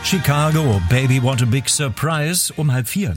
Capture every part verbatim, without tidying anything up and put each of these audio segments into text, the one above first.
Chicago, Baby Want a Big Surprise, um halb vier.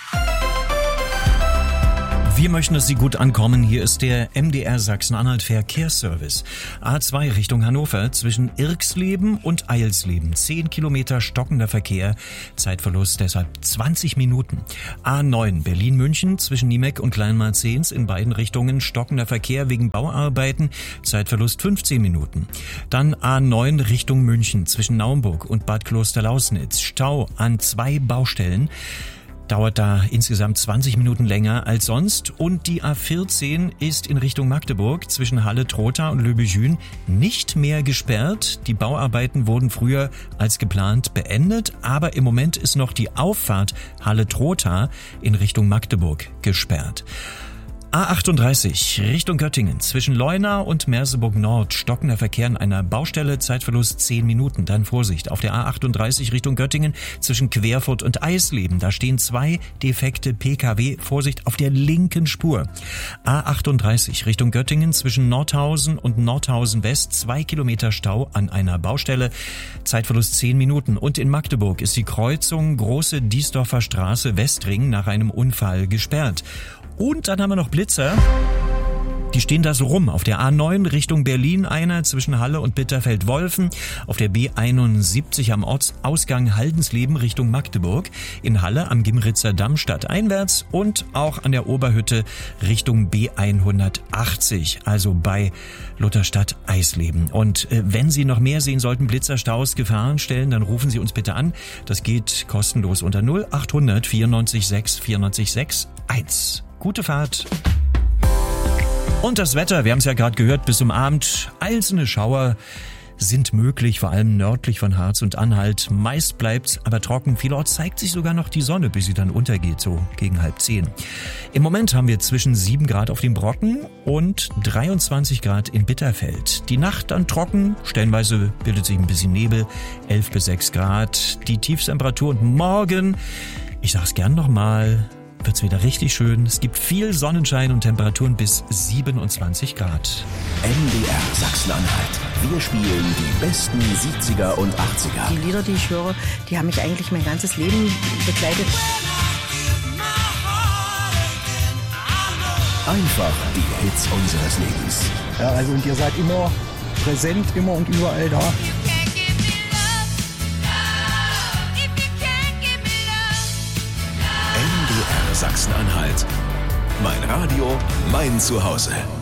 Wir möchten, dass Sie gut ankommen. Hier ist der M D R Sachsen-Anhalt Verkehrsservice. A zwei Richtung Hannover zwischen Irxleben und Eilsleben. Zehn Kilometer stockender Verkehr. Zeitverlust deshalb zwanzig Minuten. A neun Berlin-München zwischen Niemeck und Kleinmarzehns in beiden Richtungen stockender Verkehr wegen Bauarbeiten. Zeitverlust fünfzehn Minuten. Dann A neun Richtung München zwischen Naumburg und Bad Klosterlausnitz. Stau an zwei Baustellen. Dauert da insgesamt zwanzig Minuten länger als sonst. Und die A vierzehn ist in Richtung Magdeburg zwischen Halle-Trotha und Löbejün nicht mehr gesperrt. Die Bauarbeiten wurden früher als geplant beendet, aber im Moment ist noch die Auffahrt Halle-Trotha in Richtung Magdeburg gesperrt. A achtunddreißig Richtung Göttingen zwischen Leuna und Merseburg Nord stockender Verkehr an einer Baustelle, Zeitverlust zehn Minuten. Dann Vorsicht auf der A achtunddreißig Richtung Göttingen zwischen Querfurt und Eisleben. Da stehen zwei defekte P K W. Vorsicht auf der linken Spur. A achtunddreißig Richtung Göttingen zwischen Nordhausen und Nordhausen West. Zwei Kilometer Stau an einer Baustelle, Zeitverlust zehn Minuten. Und in Magdeburg ist die Kreuzung Große Diesdorfer Straße Westring nach einem Unfall gesperrt. Und dann haben wir noch Blitzer. Die stehen da so rum. Auf der A neun Richtung Berlin einer zwischen Halle und Bitterfeld-Wolfen. Auf der B einundsiebzig am Ortsausgang Haldensleben Richtung Magdeburg. In Halle am Gimritzer Damm stadteinwärts und auch an der Oberhütte Richtung B hundertachtzig, also bei Lutherstadt Eisleben. Und äh, wenn Sie noch mehr sehen sollten, Blitzerstaus, Gefahrenstellen, dann rufen Sie uns bitte an. Das geht kostenlos unter null achthundert vierundneunzig sechs vierundneunzig sechs eins. Gute Fahrt. Und das Wetter, wir haben es ja gerade gehört, bis zum Abend. Einzelne Schauer sind möglich, vor allem nördlich von Harz und Anhalt. Meist bleibt's aber trocken. Vielerorts zeigt sich sogar noch die Sonne, bis sie dann untergeht, so gegen halb zehn. Im Moment haben wir zwischen sieben Grad auf dem Brocken und dreiundzwanzig Grad in Bitterfeld. Die Nacht dann trocken, stellenweise bildet sich ein bisschen Nebel, elf bis sechs Grad. Die Tiefstemperatur und morgen, ich sag's gern nochmal, wird's wieder richtig schön. Es gibt viel Sonnenschein und Temperaturen bis siebenundzwanzig Grad. M D R Sachsen-Anhalt. Wir spielen die besten siebziger und achtziger. Die Lieder, die ich höre, die haben mich eigentlich mein ganzes Leben begleitet. Einfach die Hits unseres Lebens. Ja, also und ihr seid immer präsent, immer und überall da. M D R Sachsen-Anhalt. Mein Radio, mein Zuhause.